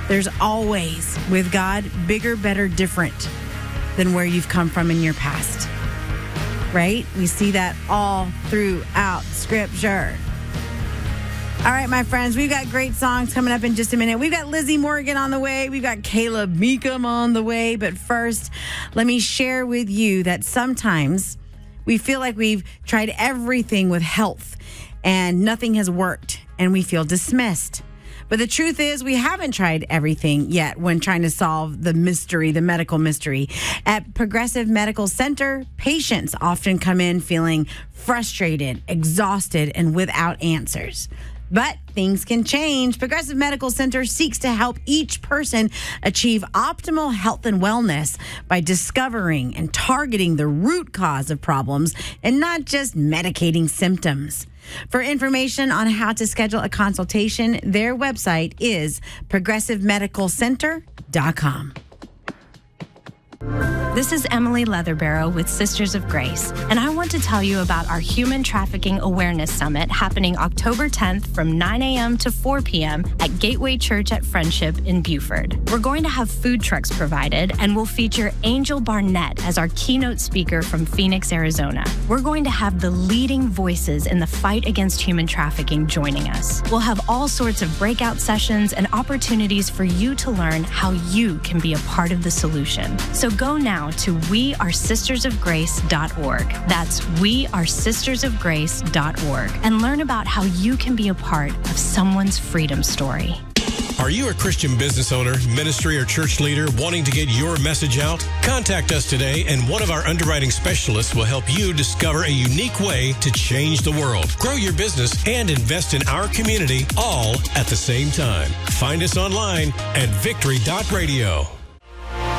There's always, with God, bigger, better, different than where you've come from in your past. Right? We see that all throughout Scripture. All right, my friends, we've got great songs coming up in just a minute. We've got Lizzie Morgan on the way. We've got Caleb Meekum on the way. But first, let me share with you that sometimes we feel like we've tried everything with health and nothing has worked and we feel dismissed. But the truth is we haven't tried everything yet when trying to solve the mystery, the medical mystery. At Progressive Medical Center, patients often come in feeling frustrated, exhausted, and without answers. But things can change. Progressive Medical Center seeks to help each person achieve optimal health and wellness by discovering and targeting the root cause of problems and not just medicating symptoms. For information on how to schedule a consultation, their website is progressivemedicalcenter.com. This is Emily Leatherbarrow with Sisters of Grace, and I want to tell you about our Human Trafficking Awareness Summit happening October 10th from 9 a.m. to 4 p.m. at Gateway Church at Friendship in Buford. We're going to have food trucks provided, and we'll feature Angel Barnett as our keynote speaker from Phoenix, Arizona. We're going to have the leading voices in the fight against human trafficking joining us. We'll have all sorts of breakout sessions and opportunities for you to learn how you can be a part of the solution. So go now to wearesistersofgrace.org. That's wearesistersofgrace.org and learn about how you can be a part of someone's freedom story. Are you a Christian business owner, ministry, or church leader wanting to get your message out? Contact us today, and one of our underwriting specialists will help you discover a unique way to change the world, grow your business, and invest in our community all at the same time. Find us online at victory.radio.